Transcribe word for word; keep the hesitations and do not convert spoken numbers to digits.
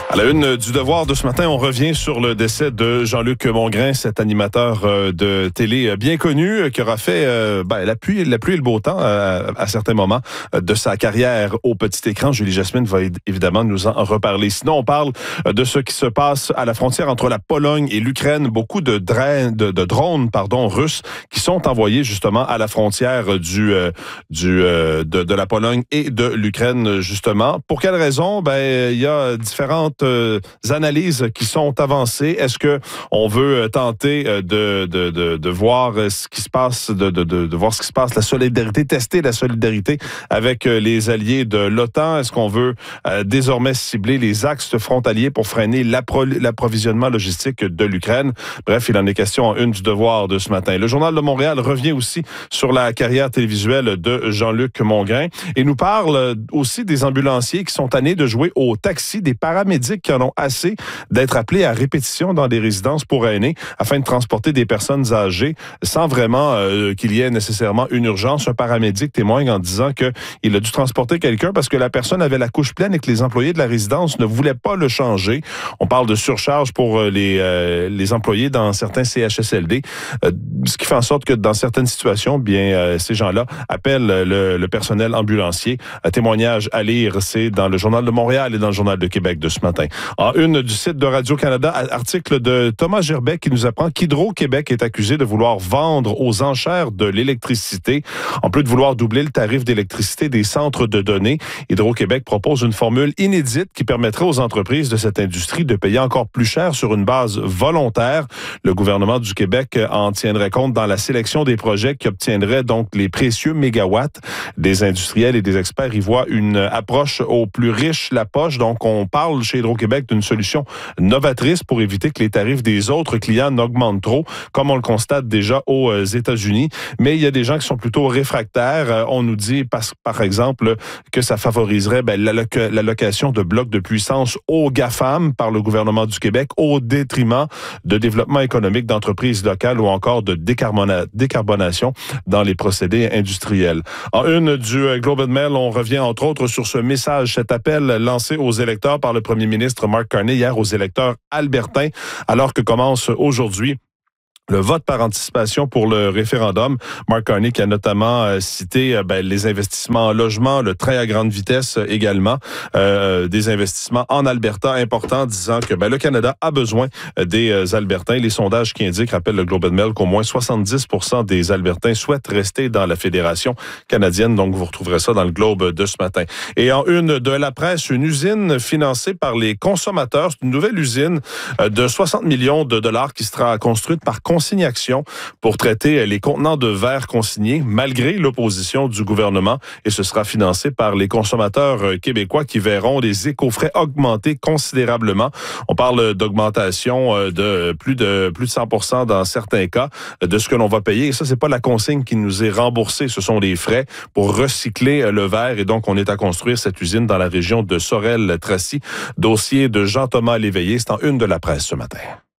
À la une du Devoir de ce matin, on revient sur le décès de Jean-Luc Mongrain, cet animateur de télé bien connu qui aura fait euh, ben, la pluie, la pluie et le beau temps euh, à certains moments de sa carrière au petit écran. Julie Jasmine va évidemment nous en reparler. Sinon, on parle de ce qui se passe à la frontière entre la Pologne et l'Ukraine. Beaucoup de, drain, de, de drones pardon, russes qui sont envoyés justement à la frontière du, euh, du, euh, de, de la Pologne et de l'Ukraine, justement. Pour quelles raisons? Ben, il y a différentes Euh, analyses qui sont avancées. Est-ce que on veut tenter de, de, de, de voir ce qui se passe, de, de, de, de voir ce qui se passe, la solidarité, tester la solidarité avec les alliés de l'OTAN? Est-ce qu'on veut euh, désormais cibler les axes frontaliers pour freiner l'appro- l'approvisionnement logistique de l'Ukraine? Bref, il en est question en une du Devoir de ce matin. Le Journal de Montréal revient aussi sur la carrière télévisuelle de Jean-Luc Mongrain et nous parle aussi des ambulanciers qui sont tannés de jouer au taxi, des paramédics qui en ont assez d'être appelés à répétition dans des résidences pour aînés afin de transporter des personnes âgées sans vraiment euh, qu'il y ait nécessairement une urgence. Un paramédic témoigne en disant qu'il a dû transporter quelqu'un parce que la personne avait la couche pleine et que les employés de la résidence ne voulaient pas le changer. On parle de surcharge pour les, euh, les employés dans certains C H S L D, euh, ce qui fait en sorte que dans certaines situations, bien euh, ces gens-là appellent le, le personnel ambulancier. Un témoignage à lire, c'est dans le Journal de Montréal et dans le Journal de Québec de ce matin. En une du site de Radio-Canada, article de Thomas Gerbet qui nous apprend qu'Hydro-Québec est accusé de vouloir vendre aux enchères de l'électricité. En plus de vouloir doubler le tarif d'électricité des centres de données, Hydro-Québec propose une formule inédite qui permettrait aux entreprises de cette industrie de payer encore plus cher sur une base volontaire. Le gouvernement du Québec en tiendrait compte dans la sélection des projets qui obtiendraient donc les précieux mégawatts. Des industriels et des experts y voient une approche aux plus riches la poche. Donc, on parle chez Hydro-Québec d'une solution novatrice pour éviter que les tarifs des autres clients n'augmentent trop, comme on le constate déjà aux États-Unis. Mais il y a des gens qui sont plutôt réfractaires. On nous dit, par, par exemple, que ça favoriserait ben, l'allocation de blocs de puissance aux GAFAM par le gouvernement du Québec au détriment de développement économique d'entreprises locales ou encore de décarbona- décarbonation dans les procédés industriels. En une du Globe and Mail, on revient entre autres sur ce message, cet appel lancé aux électeurs par le premier ministre Mark Carney hier aux électeurs albertains, alors que commence aujourd'hui le vote par anticipation pour le référendum. Mark Carney qui a notamment euh, cité euh, ben, les investissements en logement, le train à grande vitesse euh, également, euh, des investissements en Alberta importants, disant que ben, le Canada a besoin euh, des euh, Albertains. Les sondages qui indiquent, rappelle le Globe and Mail, qu'au moins soixante-dix pour cent des Albertains souhaitent rester dans la Fédération canadienne. Donc, vous retrouverez ça dans le Globe de ce matin. Et en une de la presse, une usine financée par les consommateurs. C'est une nouvelle usine euh, de soixante millions de dollars qui sera construite par Consigne Action pour traiter les contenants de verre consignés malgré l'opposition du gouvernement et ce sera financé par les consommateurs québécois qui verront les éco-frais augmenter considérablement. On parle d'augmentation de plus de plus de cent pour cent dans certains cas de ce que l'on va payer et ça c'est pas la consigne qui nous est remboursée, ce sont les frais pour recycler le verre et donc on est à construire cette usine dans la région de Sorel-Tracy. Dossier de Jean-Thomas Léveillé, c'est en une de la presse ce matin.